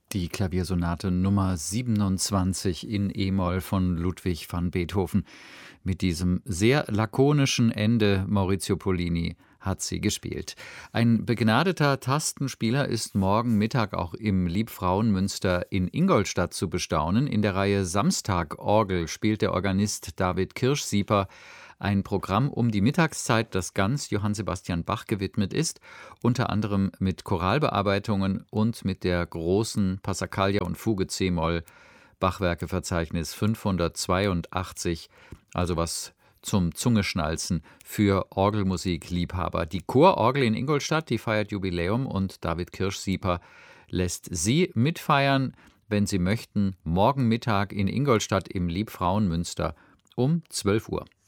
Die Klaviersonate Nummer 27 in E-Moll von Ludwig van Beethoven. Mit diesem sehr lakonischen Ende Maurizio Pollini hat sie gespielt. Ein begnadeter Tastenspieler ist morgen Mittag auch im Liebfrauenmünster in Ingolstadt zu bestaunen. In der Reihe Samstag Orgel spielt der Organist David Kirschsieper ein Programm um die Mittagszeit, das ganz Johann Sebastian Bach gewidmet ist, unter anderem mit Choralbearbeitungen und mit der großen Passacaglia und Fuge c-Moll Bachwerkeverzeichnis 582, also was zum Zungeschnalzen für Orgelmusikliebhaber. Die Chororgel in Ingolstadt, die feiert Jubiläum und David Kirschsieper lässt Sie mitfeiern, wenn Sie möchten, morgen Mittag in Ingolstadt im Liebfrauenmünster um 12 Uhr.